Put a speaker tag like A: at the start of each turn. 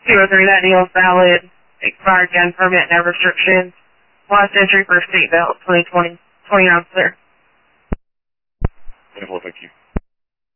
A: 203, that deal is valid. Expired gun permit, no restrictions. Last entry for seatbelt, 2020. 20 ounce there.
B: 24, thank you.